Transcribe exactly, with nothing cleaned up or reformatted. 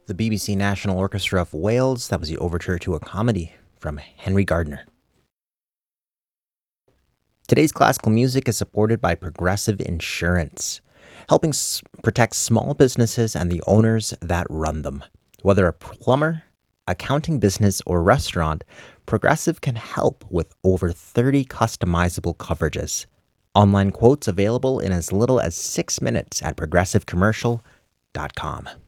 The B B C National Orchestra of Wales. That was the overture to a comedy from Henry Gardner. Today's classical music is supported by Progressive Insurance, helping s- protect small businesses and the owners that run them. Whether a plumber, accounting business, or restaurant, Progressive can help with over thirty customizable coverages. Online quotes available in as little as six minutes at progressive commercial dot com.